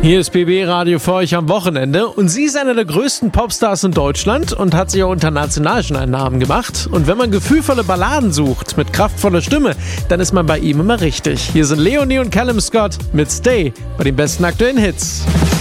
Hier ist BB Radio für euch am Wochenende und sie ist einer der größten Popstars in Deutschland und hat sich auch international schon einen Namen gemacht. Und wenn man gefühlvolle Balladen sucht mit kraftvoller Stimme, dann ist man bei ihm immer richtig. Hier sind Leonie und Callum Scott mit Stay bei den besten aktuellen Hits.